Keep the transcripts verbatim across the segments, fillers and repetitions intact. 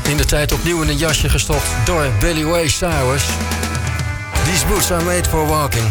In de tijd opnieuw in een jasje gestopt door Billy Ray Cyrus. These boots are made for walking.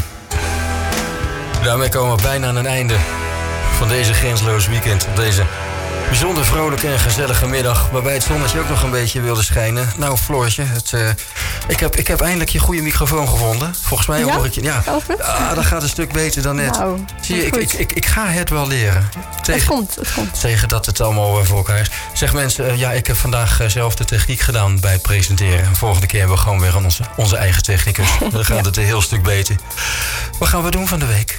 Daarmee komen we bijna aan een einde van deze grensloos weekend. Op deze bijzonder vrolijke en gezellige middag, waarbij het zonnetje ook nog een beetje wilde schijnen. Nou, Floortje, het, uh, ik, heb, ik heb eindelijk je goede microfoon gevonden. Volgens mij ja? hoor ik je. Ja, ah, dat gaat een stuk beter dan net. Nou, zie je, ik, ik, ik, ik ga het wel leren. Tegen, het komt, het komt. Tegen dat het allemaal voor elkaar is. Zeg mensen, uh, ja, ik heb vandaag uh, zelf de techniek gedaan bij het presenteren. En volgende keer hebben we gewoon weer aan onze, onze eigen technicus. Dan gaat ja. het een heel stuk beter. Wat gaan we doen van de week?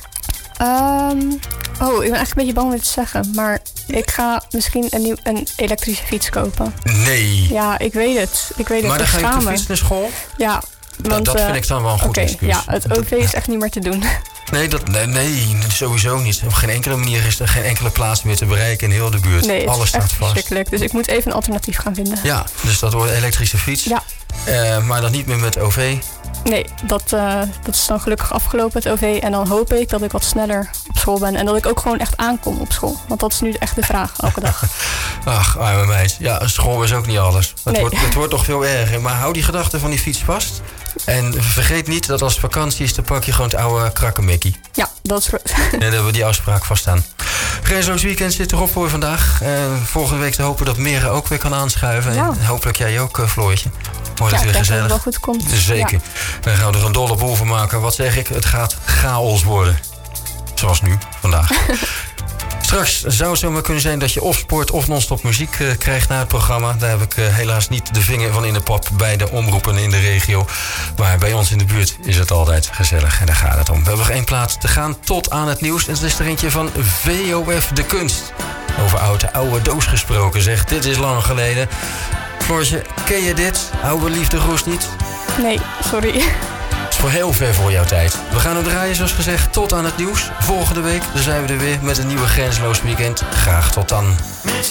Um, oh, ik ben echt een beetje bang om dit te zeggen. Maar ik ga misschien een, nieuw, een elektrische fiets kopen. Nee. Ja, ik weet het. Ik weet het. Maar dan ga je op de fiets naar school? Ja. Want, dat, dat vind ik dan wel een goed okay, excuus. Ja, het O V is echt niet meer te doen. Nee, dat, nee, nee, sowieso niet. Op geen enkele manier is er geen enkele plaats meer te bereiken in heel de buurt. Nee, het Alles is staat echt vast. verschrikkelijk. Dus ik moet even een alternatief gaan vinden. Ja, dus dat wordt een elektrische fiets. Ja. Uh, maar dan niet meer met O V. Nee, dat, uh, dat is dan gelukkig afgelopen, het O V. En dan hoop ik dat ik wat sneller op school ben. En dat ik ook gewoon echt aankom op school. Want dat is nu echt de vraag, elke dag. Ach, arme meid. Ja, school is ook niet alles. Het, nee. wordt, het wordt nog veel erger. Maar hou die gedachte van die fiets vast. En vergeet niet dat als het vakantie is, dan pak je gewoon het oude krakkemikkie. Ja, dat is goed. En dan hebben we die afspraak vaststaan. Grenzeloos weekend zit erop voor vandaag. Uh, volgende week te hopen dat Mere ook weer kan aanschuiven. Ja. En hopelijk jij ook, uh, Floortje. Wordt ja, het weer gezellig. Dat het wel goed komt. Zeker. Ja. Dan gaan we er een dolle boel van maken. Wat zeg ik? Het gaat chaos worden. Zoals nu, vandaag. Straks zou het zomaar kunnen zijn dat je of sport of non-stop muziek uh, krijgt na het programma. Daar heb ik uh, helaas niet de vinger van in de pap bij de omroepen in de regio. Maar bij ons in de buurt is het altijd gezellig en daar gaat het om. We hebben nog één plaats te gaan tot aan het nieuws. En dat is er eentje van V O F De Kunst. Over oude, oude doos gesproken, zeg. Dit is lang geleden. Floortje, ken je dit? Oude liefde roest niet? Nee, sorry. Het is voor heel ver voor jouw tijd. We gaan het draaien, zoals gezegd, tot aan het nieuws. Volgende week dan zijn we er weer met een nieuwe Grenzeloos Weekend. Graag tot dan.